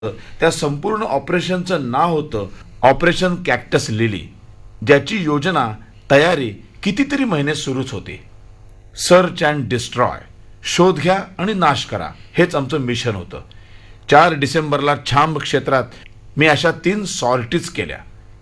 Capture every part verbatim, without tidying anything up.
त्या संपूर्ण ऑपरेशनचं नाव होतं ऑपरेशन कॅक्टस लिली, ज्याची योजना तयारी कितीतरी महिने सुरूच होती. सर्च अँड डिस्ट्रॉय, शोध घ्या आणि नाश करा, हेच आमचं मिशन होतं. चार डिसेंबरला छांब क्षेत्रात मी अशा तीन सॉर्टीज केल्या.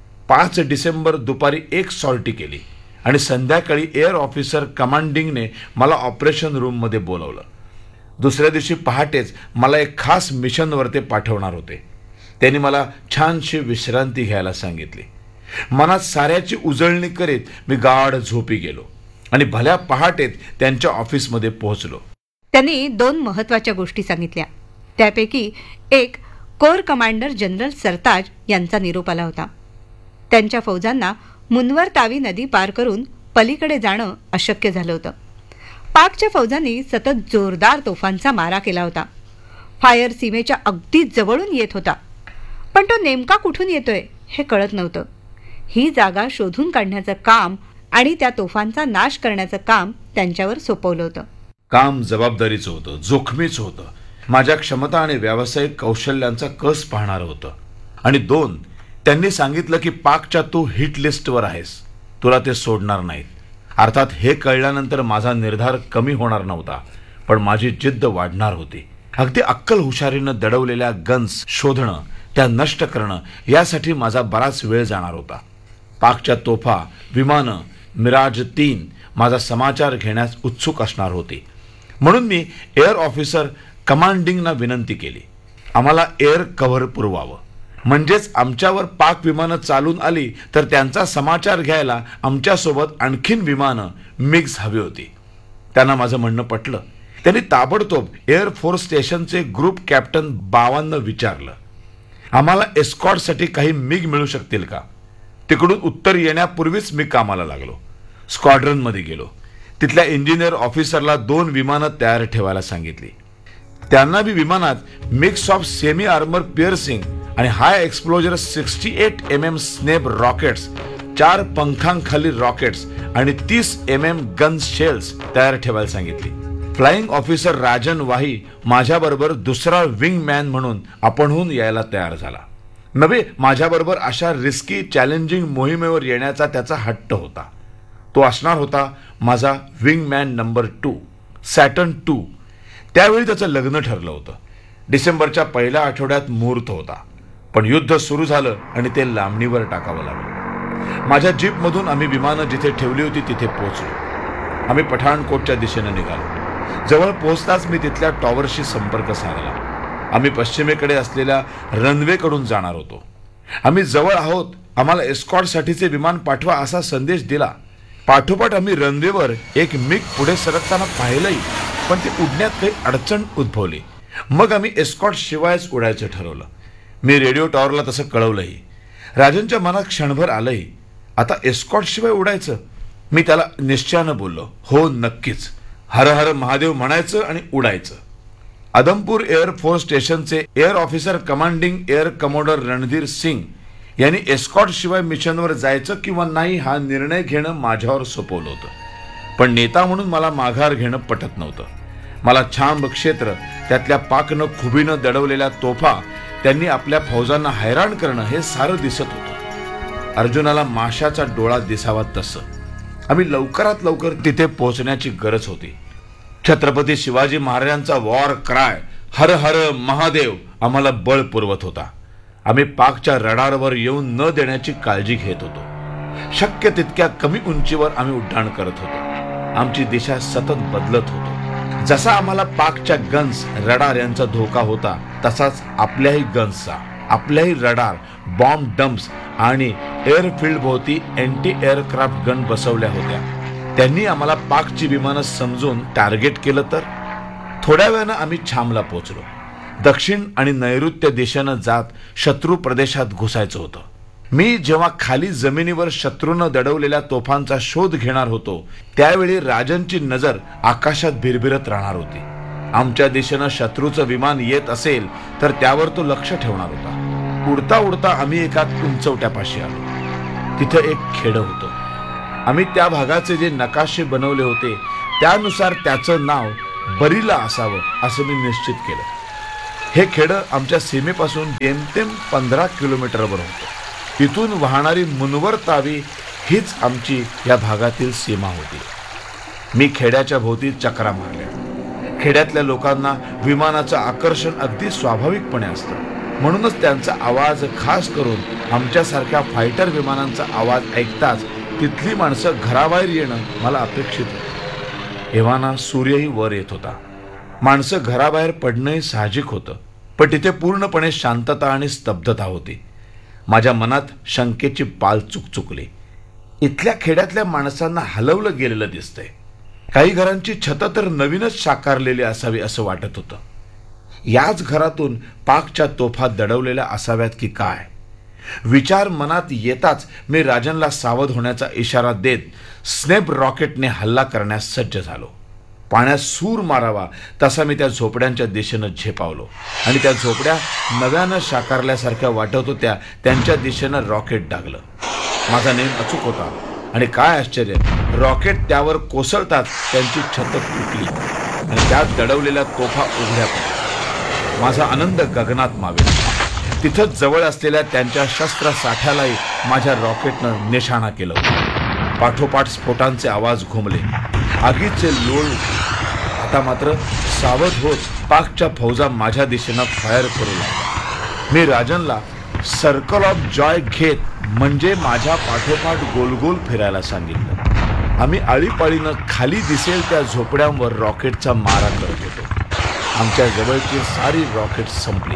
पाच डिसेंबर दुपारी एक सॉर्टी केली आणि संध्याकाळी एअर ऑफिसर कमांडिंगने मला ऑपरेशन रूममध्ये बोलवलं. दुसऱ्या दिवशी पहाटेच मला एक खास मिशनवर ते पाठवणार होते. त्यांनी मला छानशी विश्रांती घ्यायला सांगितली. मनात साऱ्याची उजळणी करीत मी गाढ झोपी गेलो आणि भल्या पहाटेत त्यांच्या ऑफिसमध्ये पोहोचलो. त्यांनी दोन महत्त्वाच्या गोष्टी सांगितल्या. त्यापैकी एक, कोर कमांडर जनरल सरताज यांचा निरोप आला होता. त्यांच्या फौजांना मुनवर तावी नदी पार करून पलीकडे जाणं अशक्य झालं होतं. पाकच्या फौजांनी सतत जोरदार तोफांचा मारा केला होता. फायर सीमेच्या अगदी जवळून येत होता, पण तो नेमका कुठून येतोय हे कळत नव्हतं. ही जागा शोधून काढण्याचं काम आणि त्या तोफांचा नाश करण्याचं काम त्यांच्यावर सोपवलं होतं. काम जबाबदारीचं होतं, जोखमीचं होतं, माझ्या क्षमता आणि व्यावसायिक कौशल्यांचा कस पाहणार होतं. आणि दोन, त्यांनी सांगितलं की पाकच्या तू हिट लिस्टवर आहेस, तुला ते सोडणार नाहीत. अर्थात हे कळल्यानंतर माझा निर्धार कमी होणार नव्हता, पण माझी जिद्द वाढणार होती. अगदी अक्कल हुशारीनं दडवलेल्या गन्स शोधणं, त्या नष्ट करणं, यासाठी माझा बराच वेळ जाणार होता. पाकच्या तोफा, विमानं, मिराज तीन माझा समाचार घेण्यास उत्सुक असणार होती. म्हणून मी एअर ऑफिसर कमांडिंगना विनंती केली, आम्हाला एअर कव्हर पुरवावं. म्हणजेच आमच्यावर पाक विमानं चालून आली तर त्यांचा समाचार घ्यायला आमच्यासोबत आणखीन विमानं मिक्स हवी होती. त्यांना माझं म्हणणं पटलं. त्यांनी ताबडतोब एअरफोर्स स्टेशनचे ग्रुप कॅप्टन बावांना विचारलं, आम्हाला एस्कॉर्टसाठी काही मिग मिळू शकतील का? तिकडून उत्तर येण्यापूर्वीच मी कामाला लागलो. स्क्वॉड्रनमध्ये गेलो. तिथल्या इंजिनियर ऑफिसरला दोन विमानं तयार ठेवायला सांगितली. त्यांना बी विमानात mix of semi armour piercing आणि हाय एक्सप्लोजर sixty eight M M Snape rockets, चार पंखांखाली रॉकेट्स आणि तीस एम एम गन शेल्स तयार ठेवायला सांगितली. फ्लाइंग ऑफिसर राजन वाही माझ्याबरोबर दुसरा विंग मॅन म्हणून आपणहून यायला तयार झाला. नव्हे, माझ्याबरोबर अशा रिस्की चॅलेंजिंग मोहिमेवर येण्याचा त्याचा हट्ट होता. तो असणार होता माझा wing man number two, Saturn to. त्यावेळी त्याचं लग्न ठरलं होतं. डिसेंबरच्या पहिल्या आठवड्यात मुहूर्त होता, पण युद्ध सुरू झालं आणि ते लांबणीवर टाकावं लागलं. माझ्या जीपमधून आम्ही विमानं जिथे ठेवली होती तिथे पोहोचलो. आम्ही पठाणकोटच्या दिशेने निघालो. जवळ पोहोचताच मी तिथल्या टॉवरशी संपर्क साधला. आम्ही पश्चिमेकडे असलेल्या रनवेकडून जाणार होतो. आम्ही जवळ आहोत, आम्हाला एस्कॉर्टसाठीचे विमान पाठवा असा संदेश दिला. पाठोपाठ आम्ही रनवेवर एक मिग पुढे सरकताना पाहिलंही, पण ते उडण्यात काही अडचण उद्भवली. मग आम्ही एस्कॉर्ट शिवायच उडायचं ठरवलं. मी रेडिओ टॉवरला तसं कळवलंही. राजनच्या मनात क्षणभर आलंही, आता एस्कॉर्ट शिवाय उडायचं? मी त्याला निश्चयानं बोललो, हो नक्कीच. हर हर महादेव म्हणायचं आणि उडायचं. आदमपूर एअरफोर्स स्टेशनचे air officer commanding air commodore Randhir Singh यांनी एस्कॉर्ट शिवाय मिशनवर जायचं किंवा नाही हा निर्णय घेणं माझ्यावर सोपवलं होतं. पण नेता म्हणून मला माघार घेणं पटत नव्हतं. मला छांब क्षेत्र, त्यातल्या पाकनं खुबीनं दडवलेल्या तोफा, त्यांनी आपल्या फौजांना हैराण करणं हे सारं दिसत होतं. अर्जुनाला माशाचा डोळा दिसावा तसं. आम्ही लवकरात लवकर तिथे पोहोचण्याची गरज होती. छत्रपती शिवाजी महाराजांचा वॉर क्राय हर हर महादेव आम्हाला बळ पुरवत होता. आम्ही पाकच्या रडारवर येऊन न देण्याची काळजी घेत होतो. शक्य तितक्या कमी उंचीवर आम्ही उड्डाण करत होतो. आमची दिशा सतत बदलत होतो. जसा आम्हाला पाकच्या गन्स, रडार यांचा धोका होता, तसाच आपल्याही गन्सचा, आपल्याही रडार, बॉम्ब डम्प्स आणि एअरफील्ड भोवती अँटी एअरक्राफ्ट गन बसवल्या होत्या. त्यांनी आम्हाला पाकची विमानं समजून टार्गेट केलं तर. थोड्या वेळानं आम्ही छामला पोहोचलो. दक्षिण आणि नैऋत्य दिशेनं जात शत्रू प्रदेशात घुसायचं होतं. मी जेव्हा खाली जमिनीवर शत्रूनं दडवलेल्या तोफांचा शोध घेणार होतो, त्यावेळी राजनची नजर आकाशात भिरभिरत राहणार होती. आमच्या दिशेनं शत्रूचं विमान येत असेल तर त्यावर तो लक्ष ठेवणार होता. उडता उडता आम्ही एका उंचवट्यापाशी आलो. तिथं एक खेडं होतं. आम्ही त्या भागाचे जे नकाशे बनवले होते त्यानुसार त्याचं नाव बरीला असावं असं मी निश्चित केलं. हे खेडं आमच्या सीमेपासून जेमतेम पंधरा किलोमीटरवर होतं. तिथून वाहणारी मुनवर तावी हीच आमची या भागातील सीमा होती. मी खेड्याच्या भोवती चक्रा मारल्या. खेड्यातल्या लोकांना विमानाचं आकर्षण अगदी स्वाभाविकपणे असतं, म्हणूनच त्यांचा आवाज खास करून आमच्यासारख्या फायटर विमानांचा आवाज ऐकताच तिथली माणसं घराबाहेर येणं मला अपेक्षित होतं. एव्हाना सूर्यही वर येत होता. माणसं घराबाहेर पडणंही साहजिक होतं, पण तिथे पूर्णपणे शांतता आणि स्तब्धता होती. माझ्या मनात शंकेची पाल चुकचुकली. इथल्या खेड्यातल्या माणसांना हलवलं गेलेलं दिसतंय. काही घरांची छतं तर नवीनच साकारलेली असावी असं वाटत होतं. याच घरातून पाकच्या तोफा दडवलेल्या असाव्यात की काय, विचार मनात येताच मी राजनला सावध होण्याचा इशारा देत स्नेप रॉकेटने हल्ला करण्यास सज्ज झालो. पाण्यात सूर मारावा तसा मी त्या झोपड्यांच्या दिशेनं झेपावलो आणि त्या झोपड्या नव्यानं साकारल्यासारख्या वाटत होत्या. त्यांच्या दिशेनं रॉकेट डागलं. माझा नेम अचूक होता आणि काय आश्चर्य, रॉकेट त्यावर कोसळताच त्यांची छत तुटली आणि त्यात दडवलेल्या तोफा उघड्या पडल्या. माझा आनंद गगनात मावेल. तिथंच जवळ असलेल्या त्यांच्या शस्त्रसाठ्यालाही माझ्या रॉकेटनं निशाणा केलं होतं. पाठोपाठ स्फोटांचे आवाज घुमले, आगीचे लोळ. आता मात्र सावध होत पाकच्या फौजा माझ्या दिशेनं फायर करू लागल्या. मी राजनला सर्कल ऑफ जॉय घेत म्हणजे माझ्या पाठोपाठ गोलगोल फिरायला सांगितलं. आम्ही आळीपाळीनं खाली दिसेल त्या झोपड्यांवर रॉकेटचा मारा करत होतो. आमच्या जवळची सारी रॉकेट संपली.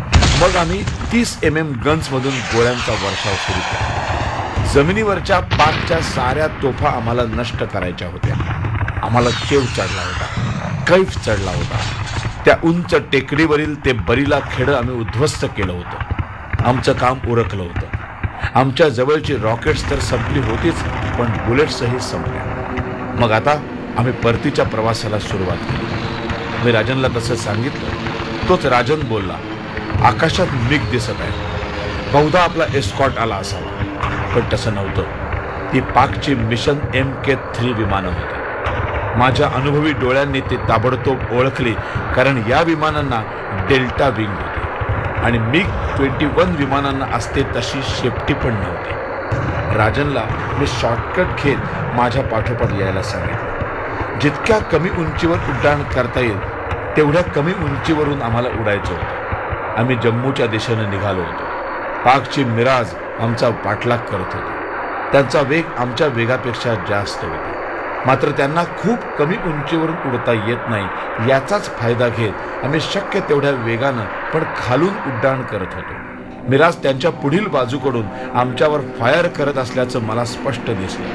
मग आम्ही तीस एम एम गन्समधून गोळ्यांचा वर्षाव सुरू केला. जमिनीवरच्या पाकच्या साऱ्या तोफा आम्हाला नष्ट करायच्या होत्या. आम्हाला चेव चढला होता, कैफ चढला होता. त्या उंच टेकडीवरील ते बरीला खेडं आम्ही उद्ध्वस्त केलं होतं. आमचं काम उरकलं होतं. आमच्या जवळची रॉकेट्स तर संपली होतीच, पण बुलेट्सही संपल्या. मग आता आम्ही परतीच्या प्रवासाला सुरुवात केली. मी राजनला तसं सांगितलं. तोच राजन बोलला, आकाशात मिग दिसत आहे, बहुधा आपला एस्कॉट आला असावा. पण तसं नव्हतं. ती पाकची मिशन एम के थ्री विमानं होती. माझ्या अनुभवी डोळ्यांनी ती ताबडतोब ओळखली, कारण या विमानांना डेल्टा विंग होती आणि मिग ट्वेंटी वन विमानांना असते तशी शेपटी पण नव्हती. राजनला मी शॉर्टकट घेत माझ्या पाठोपाठ यायला सांगितलं. जितक्या कमी उंचीवर उड्डाण करता येईल तेवढ्या कमी उंचीवरून आम्हाला उडायचं होतं. आम्ही जम्मूच्या दिशेनं निघालो होतो. पाकची मिराज आमचा पाठलाग करत होती. त्यांचा वेग आमच्या वेगापेक्षा जास्त होता. मात्र त्यांना खूप कमी उंचीवरून उडता येत नाही याचाच फायदा घेत आम्ही शक्य तेवढ्या वेगानं पण खालून उड्डाण करत होतो. मिराज त्यांच्या पुढील बाजूकडून आमच्यावर फायर करत असल्याचं मला स्पष्ट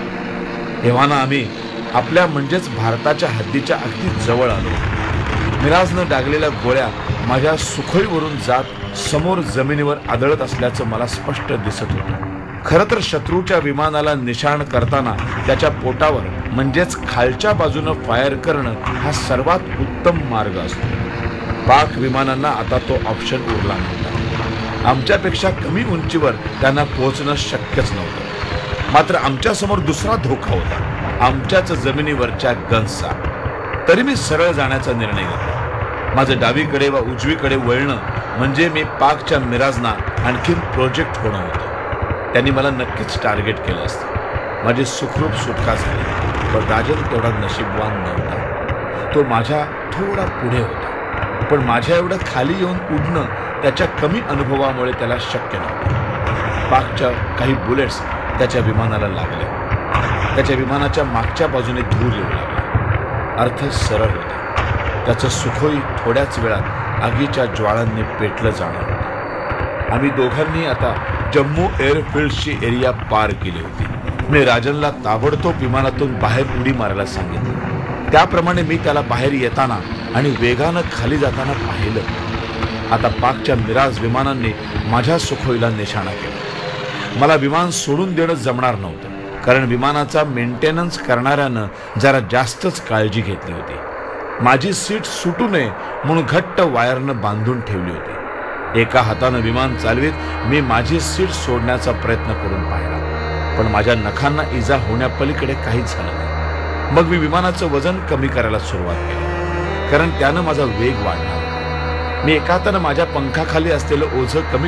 दिसलं. एव्हाना आम्ही आपल्या म्हणजेच भारताच्या हद्दीच्या अगदी जवळ आलो. मिराजनं डागलेल्या गोळ्या माझ्या सुखोईवरून जात समोर जमिनीवर आदळत असल्याचं मला स्पष्ट दिसत होतं. खरं तर शत्रूच्या विमानाला निशाण करताना त्याच्या पोटावर म्हणजेच खालच्या बाजूनं फायर करणं हा सर्वात उत्तम मार्ग असतो. पाक विमानांना आता तो ऑप्शन उरला नव्हता. आमच्यापेक्षा कमी उंचीवर त्यांना पोहोचणं शक्यच नव्हतं. मात्र आमच्यासमोर दुसरा धोका होता, आमच्याच जमिनीवरच्या गन्सचा. तरी मी सरळ जाण्याचा निर्णय घेतला. माझं डावीकडे व उजवीकडे वळणं म्हणजे मी पाकच्या मिराजना आणखीन प्रोजेक्ट होणं होतं. त्यांनी मला नक्कीच टार्गेट केलं असतं. माझी सुखरूप सुटका झाली. पण राजन तेवढा नशीबवान नव्हता. तो माझ्या थोडा पुढे होता, पण माझ्या एवढं खाली येऊन उडणं त्याच्या कमी अनुभवामुळे त्याला शक्य नव्हतं. पाकच्या काही बुलेट्स त्याच्या विमानाला लागल्या. त्याच्या विमानाच्या मागच्या बाजूने धूर येऊ लागला. अर्थ सरळ होता. त्याचं सुखोई थोड्याच वेळात आगीच्या ज्वाळांनी पेटलं जाणार होतं. आम्ही दोघांनी आता जम्मू एअरफील्डची एरिया पार केली होती. मी राजनला ताबडतोब विमानातून बाहेर उडी मारायला सांगितलं. त्याप्रमाणे मी त्याला बाहेर येताना आणि वेगानं खाली जाताना पाहिलं. आता पाकच्या मिराज विमानांनी माझ्या सुखोईला निशाणा केला. मला विमान सोडून देणं जमणार नव्हतं, कारण विमानाचा मेंटेनन्स करणाऱ्यानं जरा जास्तच काळजी घेतली होती. माझी सीट सुटू नये म्हणून घट्ट वायरनं बांधून ठेवली होती. एका हातानं विमान चालवीत मी माझी सीट सोडण्याचा प्रयत्न करून पाहिला, पण माझ्या नखांना इजा होण्यापलीकडे काहीच झालं नाही. मग मी विमानाचं वजन कमी करायला सुरुवात केली, कारण त्यानं माझा वेग वाढला. मी एका हातानं माझ्या पंखाखाली असलेलं ओझं कमी